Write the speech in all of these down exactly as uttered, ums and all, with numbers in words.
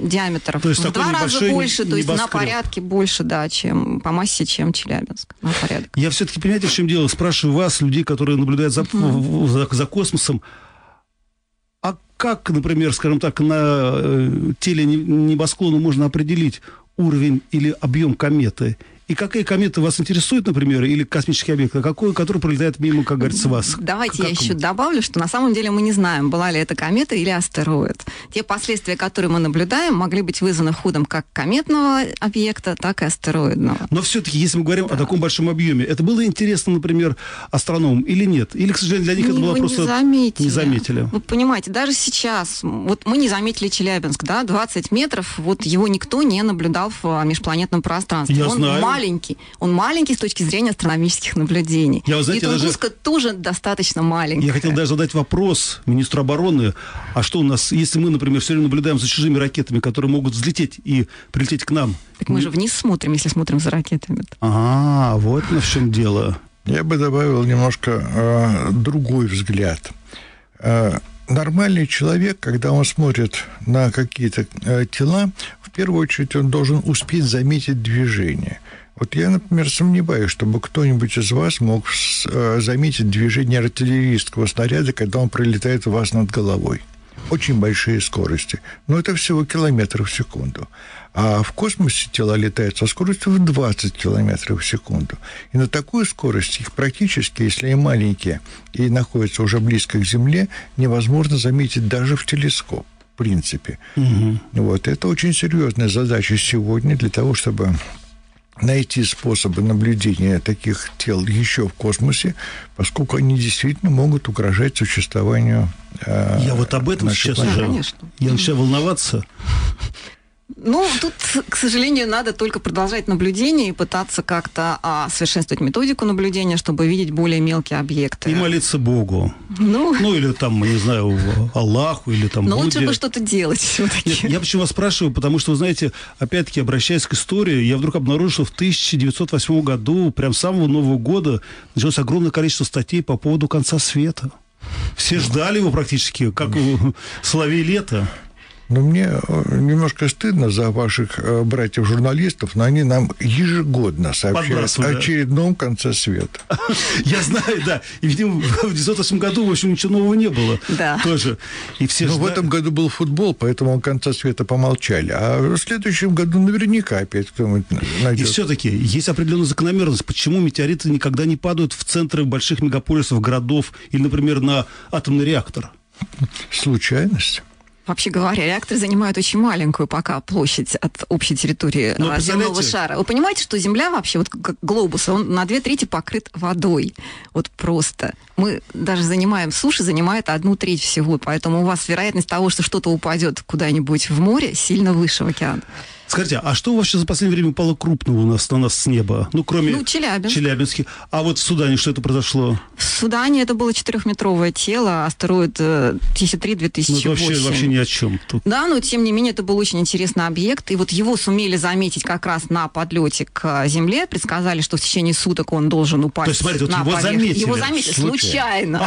диаметр то есть в два раза больше, то есть небоскреб. на порядке больше, да, чем по массе, чем Челябинск. На порядок. Я все-таки, понимаете, в чем дело? Спрашиваю вас, людей, которые наблюдают за, uh-huh. за, за космосом, а как, например, скажем так, на э, теле небосклона можно определить уровень или объем кометы? И какие кометы вас интересуют, например, или космический объект, а какой, который пролетает мимо, как говорится, вас? Давайте как я еще добавлю, что на самом деле мы не знаем, была ли это комета или астероид. Те последствия, которые мы наблюдаем, могли быть вызваны ходом как кометного объекта, так и астероидного. Но все-таки, если мы говорим да. о таком большом объеме, это было интересно, например, астрономам или нет? Или, к сожалению, для них мы это было просто... не заметили. Не заметили. Вы понимаете, даже сейчас, вот мы не заметили Челябинск, да, двадцать метров, вот его никто не наблюдал в межпланетном пространстве. Я Он знаю. маленький. Он маленький с точки зрения астрономических наблюдений. Я, вы знаете, и Тунгуска даже... тоже достаточно маленький. Я хотел даже задать вопрос министру обороны, а что у нас, если мы, например, все время наблюдаем за чужими ракетами, которые могут взлететь и прилететь к нам? Так мы же вниз смотрим, если смотрим за ракетами. А, вот на чем дело. Я бы добавил немножко э, другой взгляд. Э, нормальный человек, когда он смотрит на какие-то э, тела, в первую очередь он должен успеть заметить движение. Вот я, например, сомневаюсь, чтобы кто-нибудь из вас мог э, заметить движение артиллерийского снаряда, когда он пролетает у вас над головой. Очень большие скорости. Но это всего километр в секунду. А в космосе тела летают со скоростью в двадцать километров в секунду. И на такую скорость их практически, если они маленькие и находятся уже близко к Земле, невозможно заметить даже в телескоп, в принципе. Угу. Вот. Это очень серьезная задача сегодня для того, чтобы найти способы наблюдения таких тел еще в космосе, поскольку они действительно могут угрожать существованию э, Я вот об этом сейчас да, уже... конечно. Я начинаю волноваться. Ну, тут, к сожалению, надо только продолжать наблюдение и пытаться как-то а, совершенствовать методику наблюдения, чтобы видеть более мелкие объекты. И молиться Богу. Ну, ну или там, не знаю, Аллаху, или там Но Будде. лучше бы что-то делать все-таки. Нет, я почему вас спрашиваю, потому что, вы знаете, опять-таки, обращаясь к истории, я вдруг обнаружил, что в тысяча девятьсот восьмом году, прям с самого Нового года, началось огромное количество статей по поводу конца света. Все ждали его практически, как соловей лета. Но мне немножко стыдно за ваших братьев-журналистов, но они нам ежегодно сообщают о очередном конце света. Я знаю, да. И, видимо, в девятьсот восьмом году, в общем, ничего нового не было. Да. Тоже. И все Но в этом году был футбол, поэтому о конце света помолчали. А в следующем году наверняка опять кто-нибудь найдет. И все-таки есть определенная закономерность. Почему метеориты никогда не падают в центры больших мегаполисов, городов или, например, на атомный реактор? Случайность. Вообще говоря, реакторы занимают очень маленькую пока площадь от общей территории Но, земного шара. Вы понимаете, что Земля вообще, вот как глобус, он на две трети покрыт водой. Вот просто. Мы даже занимаем, суша занимает одну треть всего, поэтому у вас вероятность того, что что-то упадет куда-нибудь в море, сильно выше в океан. Скажите, а что вообще за последнее время упало крупного у нас на нас с неба? Ну, кроме ну, Челябинск. Челябинске. А вот в Судане что это произошло? В Судане это было четырехметровое тело, астероид тысяча три - две тысячи восемь. Ну, это вообще, вообще ни о чем. Тут... Да, но тем не менее это был очень интересный объект. И вот его сумели заметить как раз на подлете к Земле. Предсказали, что в течение суток он должен упасть. То есть, смотрите, вот на его поверхность. заметили. Его заметили случайно.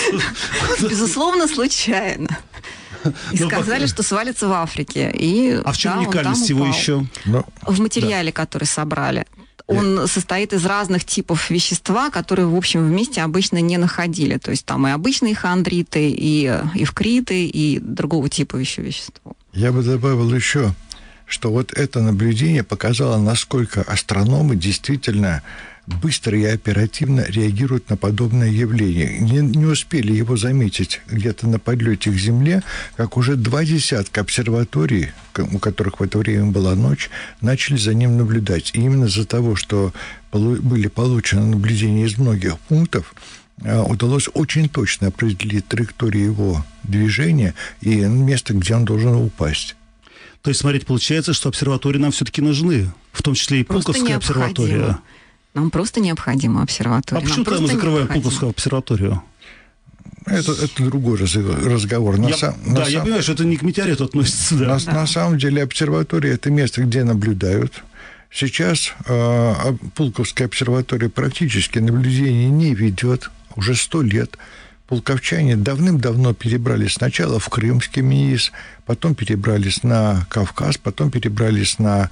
Безусловно, случайно. И ну, сказали, пока... что свалится в Африке. И, а в чем да, уникальность его еще? Но... В материале, да. который собрали. Он yeah. состоит из разных типов вещества, которые, в общем, вместе обычно не находили. То есть там и обычные хондриты, и эвкриты, и другого типа еще вещества. Я бы добавил еще, что вот это наблюдение показало, насколько астрономы действительно быстро и оперативно реагируют на подобное явление. Не, не успели его заметить где-то на подлете к Земле, как уже два десятка обсерваторий, у которых в это время была ночь, начали за ним наблюдать. И именно из-за того, что были получены наблюдения из многих пунктов, удалось очень точно определить траекторию его движения и место, где он должен упасть. То есть, смотрите, получается, что обсерватории нам все-таки нужны, в том числе и Пулковская обсерватория. Нам просто необходима обсерватория. А почему тогда мы закрываем Пулковскую обсерваторию? Это, это другой разговор. На я, сам, да, на я сам... понимаю, что это не к метеориту относится. Да. На, да. на самом деле обсерватория – это место, где наблюдают. Сейчас э, Пулковская обсерватория практически наблюдений не ведет уже сто лет. полковчане давным-давно перебрались сначала в Крымский МИИС, потом перебрались на Кавказ, потом перебрались на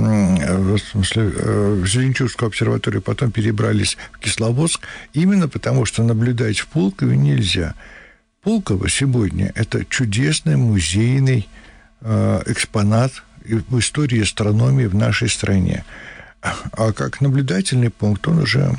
в смысле, в Зеленчурскую обсерваторию, потом перебрались в Кисловодск, именно потому что наблюдать в Пулково нельзя. Пулково сегодня – это чудесный музейный экспонат в истории астрономии в нашей стране. А как наблюдательный пункт он уже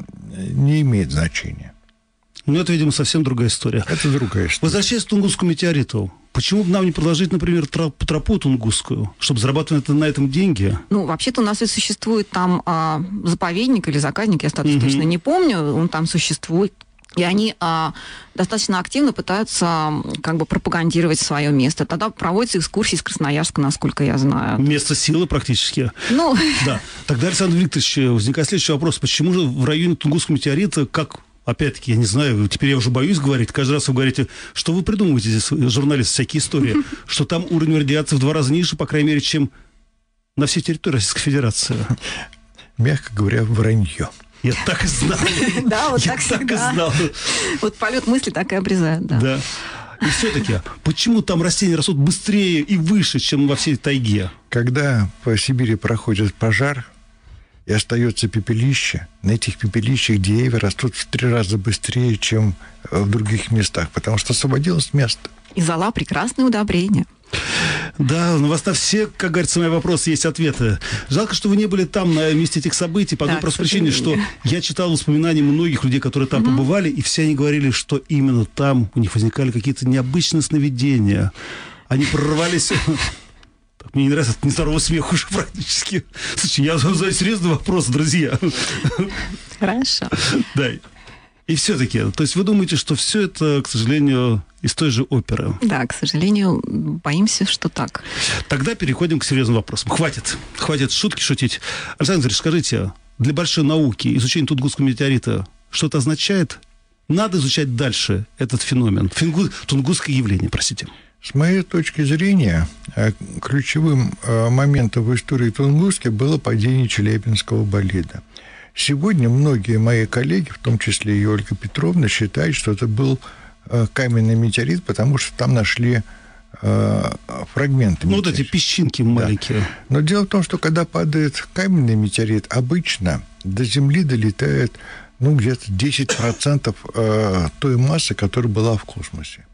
не имеет значения. Ну, это, видимо, совсем другая история. Это другая история. Возвращаясь к Тунгусскому метеориту, почему бы нам не предложить, например, троп, тропу тунгусскую, чтобы зарабатывать на этом деньги? Ну, вообще-то у нас и существует там а, заповедник или заказник, я статус mm-hmm. точно не помню, он там существует. И они а, достаточно активно пытаются как бы пропагандировать свое место. Тогда проводятся экскурсии из Красноярска, насколько я знаю. Место силы практически. Ну... Да. Тогда, Александр Викторович, возникает следующий вопрос. Почему же в районе Тунгусского метеорита, как, опять-таки, я не знаю, теперь я уже боюсь говорить, каждый раз вы говорите, что вы придумываете здесь, журналисты, всякие истории, что там уровень радиации в два раза ниже, по крайней мере, чем на всей территории Российской Федерации? Мягко говоря, вранье. Я так и знал. Да, вот Я так так и всегда. знал. Вот полет мысли так и обрезает, да. Да. И все-таки, почему там растения растут быстрее и выше, чем во всей тайге? Когда по Сибири проходит пожар и остается пепелище, на этих пепелищах деревья растут в три раза быстрее, чем в других местах, потому что освободилось место. И зола прекрасное удобрение. Да, у вас на все, как говорится, мои вопросы есть ответы. Жалко, что вы не были там на месте этих событий, по одной Да, простой причине, что я читал воспоминания многих людей, которые там mm-hmm. побывали, и все они говорили, что именно там у них возникали какие-то необычные сновидения. Они прорвались... Мне не нравится этот нездоровый смех уже практически. Слушай, я задаю серьезный вопрос, друзья. Хорошо. Да. И все-таки, то есть вы думаете, что все это, к сожалению, из той же оперы? Да, к сожалению, боимся, что так. Тогда переходим к серьезным вопросам. Хватит. Хватит шутки шутить. Александр, скажите, для большой науки изучение Тунгусского метеорита что-то означает? Надо изучать дальше этот феномен. Фингу... Тунгусское явление, простите. С моей точки зрения, ключевым моментом в истории Тунгуски было падение Челябинского болида. Сегодня многие мои коллеги, в том числе и Ольга Петровна, считают, что это был каменный метеорит, потому что там нашли э, фрагменты. Ну, вот эти песчинки маленькие. Да. Но дело в том, что когда падает каменный метеорит, обычно до Земли долетает ну, где-то десять процентов э, той массы, которая была в космосе.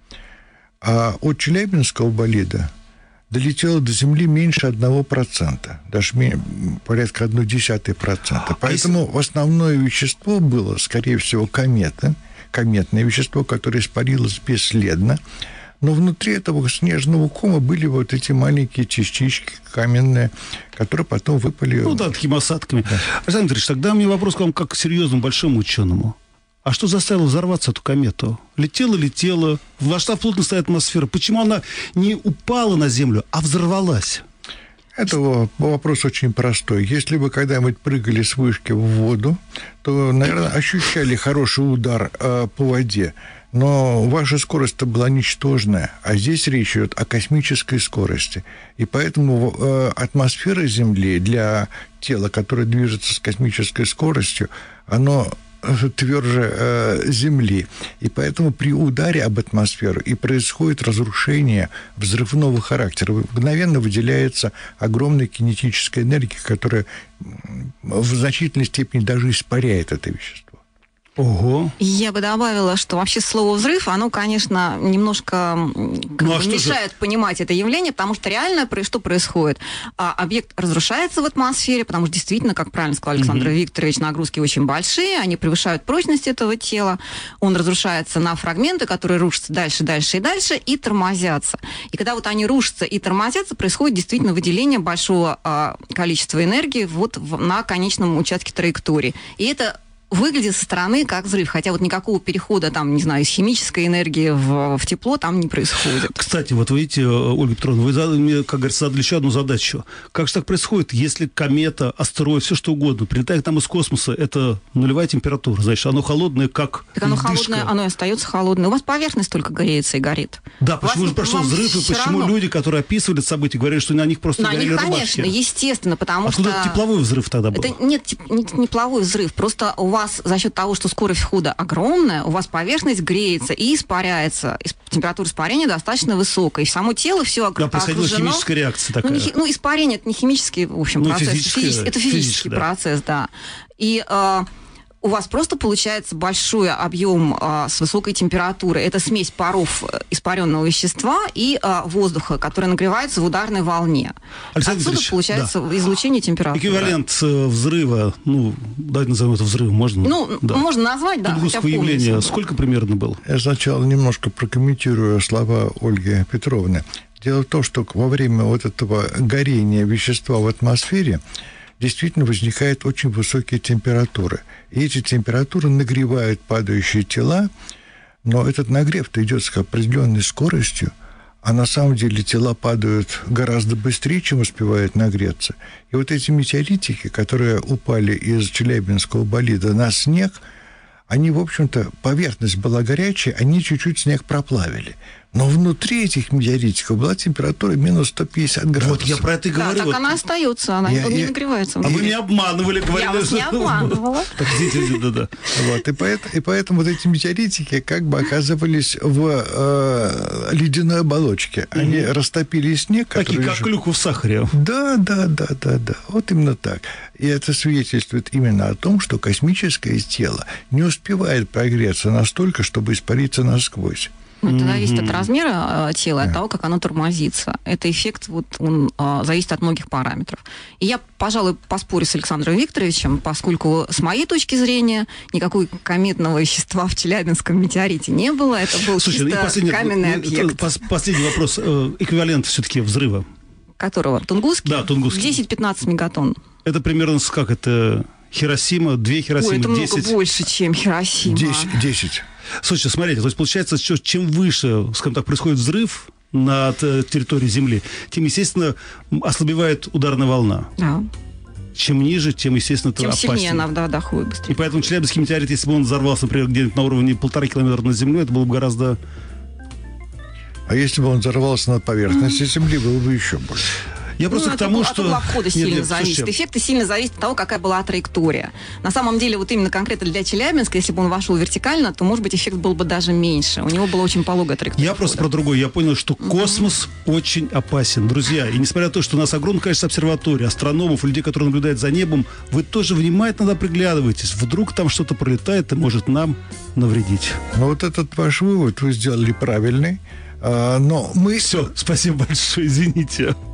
А от Челябинского болида долетело до Земли меньше одного процента, даже порядка одной десятой процента. Поэтому а если... основное вещество было, скорее всего, комета, кометное вещество, которое испарилось бесследно, но внутри этого снежного кома были вот эти маленькие частички каменные, которые потом выпали... Ну да, такими осадками. Да. Александр Ильич, тогда у меня вопрос к вам как к серьезному большому ученому. А что заставило взорваться эту комету? Летела, летела, вошла в плотную слой атмосферы. Почему она не упала на Землю, а взорвалась? Это вопрос очень простой. Если вы когда-нибудь прыгали с вышки в воду, то, наверное, ощущали хороший удар э, по воде. Но ваша скорость-то была ничтожная. А здесь речь идет о космической скорости. И поэтому э, атмосфера Земли для тела, которое движется с космической скоростью, оно... тверже э, Земли. И поэтому при ударе об атмосферу и происходит разрушение взрывного характера. Мгновенно выделяется огромная кинетическая энергия, которая в значительной степени даже испаряет это вещество. Ого. Я бы добавила, что вообще слово «взрыв», оно, конечно, немножко как ну, а бы мешает же? понимать это явление, потому что реально что происходит? А, объект разрушается в атмосфере, потому что действительно, как правильно сказал Александр mm-hmm. Викторович, нагрузки очень большие, они превышают прочность этого тела, он разрушается на фрагменты, которые рушатся дальше, дальше и дальше, и тормозятся. И когда вот они рушатся и тормозятся, происходит действительно выделение большого а, количества энергии вот в, на конечном участке траектории. И это выглядит со стороны как взрыв, хотя вот никакого перехода там, не знаю, из химической энергии в, в тепло там не происходит. Кстати, вот видите, Ольга Петровна, вы задали мне, как говорится, задали еще одну задачу. Как же так происходит, если комета, астероид, все что угодно, прилетает к нам из космоса, это нулевая температура, значит, оно холодное, как Так оно льдышка. холодное, оно и остается холодное. У вас поверхность только греется и горит. Да, почему же прошел взрыв, и почему равно... люди, которые описывали события, говорили, что на них просто на горели них, рубашки? конечно, естественно, потому а что... Откуда тепловой взрыв тогда был? Это нет, не тепловой взрыв, просто у вас вас за счет того, что скорость входа огромная, у вас поверхность греется и испаряется. Температура испарения достаточно высокая. И само тело все окружено. Да, происходила химическая реакция такая. Ну, не, ну, испарение – это не химический, в общем, ну, процесс. физический, Физический, это физический физический, да. процесс, да. И э, у вас просто получается большой объем э, с высокой температурой. Это смесь паров испаренного вещества и э, воздуха, который нагревается в ударной волне. Александр Отсюда Ильич, получается да. излучение температуры. Эквивалент э, взрыва, ну, давайте назовем это взрывом, можно? Ну, да. можно назвать, да. Тунгусского явления сколько примерно было? Я сначала немножко прокомментирую слова Ольги Петровны. Дело в том, что во время вот этого горения вещества в атмосфере действительно возникают очень высокие температуры. И эти температуры нагревают падающие тела, но этот нагрев-то идет с определенной скоростью, а на самом деле тела падают гораздо быстрее, чем успевают нагреться. И вот эти метеоритики, которые упали из Челябинского болида на снег, они, в общем-то, поверхность была горячая, они чуть-чуть снег проплавили. Но внутри этих метеоритиков была температура минус сто пятьдесят градусов. Вот я про это и говорю. Да, так вот. она остается, она Я- не я- нагревается. А вы меня обманывали, говорили. Я вас не обманывала. Так, извините, да-да. Вот, и, поэтому, и поэтому вот эти метеоритики как бы оказывались в э, ледяной оболочке. Они Мгм. растопили снег, Такие, который как лежит- клюкву в сахаре. Да, да, да, да, да. Вот именно так. И это свидетельствует именно о том, что космическое тело не успевает прогреться настолько, чтобы испариться насквозь. Ну, это зависит от Мгм. размера э, тела, от Да. того, как оно тормозится. Это эффект, вот, он э, зависит от многих параметров. И я, пожалуй, поспорю с Александром Викторовичем, поскольку, с моей точки зрения, никакой кометного вещества в Челябинском метеорите не было. Это был Слушай, ну и чисто последний, каменный э, объект, пос- последний вопрос. Э, Эквивалент все-таки взрыва. которого Тунгусский, Да, Тунгусский. десять-пятнадцать мегатонн. Это примерно с- как это? Хиросима, две Ой, Хиросимы, это много десять. больше, чем Хиросима. Десять. десять. Слушайте, смотрите, то есть получается, что чем выше, скажем так, происходит взрыв над э, территорией Земли, тем, естественно, м, ослабевает ударная волна. Да. Чем ниже, тем, естественно, это Тем опаснее. сильнее она да, доходит И быстрее. поэтому Челябинский метеорит, если бы он взорвался, например, где-нибудь на уровне полтора километра над землей, это было бы гораздо... А если бы он взорвался над поверхностью Земли, было бы еще больше. Я просто Ну, к тому, от, что... От угла входа Нет, сильно нет, зависит. слушайте, Эффекты сильно зависят от того, какая была траектория. На самом деле, вот именно конкретно для Челябинска, если бы он вошел вертикально, то, может быть, эффект был бы даже меньше. У него была очень пологая траектория. Я просто про другое. Я понял, что космос очень опасен. Друзья, и несмотря на то, что у нас огромное количество обсерваторий, астрономов, людей, которые наблюдают за небом, вы тоже внимательно надо приглядывайтесь. Вдруг там что-то пролетает и может нам навредить. Но вот этот ваш вывод вы сделали правильный. А, Но мы... Все, спасибо большое, извините.